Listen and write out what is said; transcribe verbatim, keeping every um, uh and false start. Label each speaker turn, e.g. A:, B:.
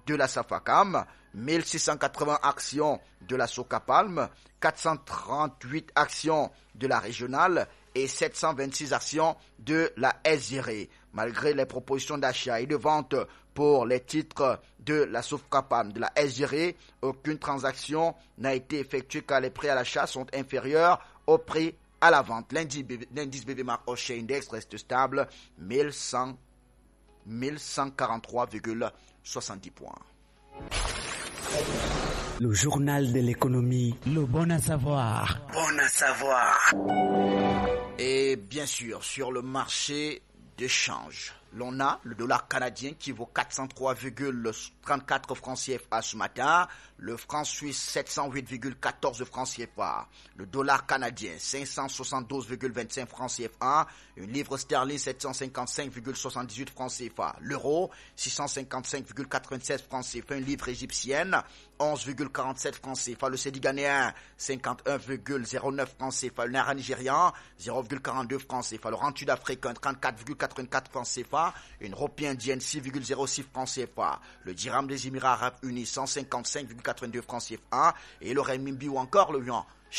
A: de la Safacam, mille six cent quatre-vingts actions de la Socapalm, quatre cent trente-huit actions de la régionale et sept cent vingt-six actions de la S G R E. Malgré les propositions d'achat et de vente pour les titres de la Socapalm, de la S G R E, aucune transaction n'a été effectuée car les prix à l'achat sont inférieurs au prix à la vente. L'indice B V Mark Osher Index reste stable, mille cent, mille cent quarante-trois virgule soixante-dix points.
B: Le journal de l'économie, le bon à savoir.
A: Bon à savoir. Et bien sûr, sur le marché de change, l'on a le dollar canadien qui vaut quatre cent trois virgule trente-quatre francs C F A ce matin, le franc suisse sept cent huit virgule quatorze francs C F A, le dollar canadien cinq cent soixante-douze virgule vingt-cinq francs C F A, une livre sterling sept cent cinquante-cinq virgule soixante-dix-huit francs C F A, l'euro six cent cinquante-cinq virgule quatre-vingt-seize francs C F A, une livre égyptienne onze virgule quarante-sept francs C F A, le cédi ghanéen cinquante et un virgule zéro neuf francs C F A, le naira nigérian zéro virgule quarante-deux francs C F A, le rand sud-africain trente-quatre virgule quatre-vingt-quatre francs C F A, une ropie indienne six virgule zéro six francs C F A, le dirham des Émirats arabes unis cent cinquante-cinq virgule quatre-vingt-deux francs C F A et le renminbi ou encore le yuan